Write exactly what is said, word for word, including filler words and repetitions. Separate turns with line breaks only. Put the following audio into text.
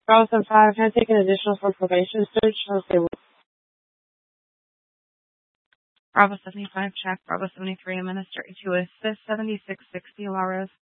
Bravo seven five, can I take an additional for probation search? Okay.
Bravo seventy-five, check. Bravo seventy-three, administer to assist seventy-six sixty, Laura.